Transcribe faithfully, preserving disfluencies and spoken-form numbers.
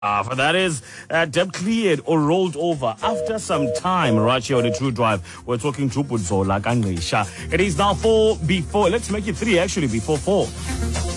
Uh, for that is uh, debt cleared or rolled over after some time. Right here on the True Drive, we're talking to Budzola Kangisha. It is now four before. Let's make it three actually before four.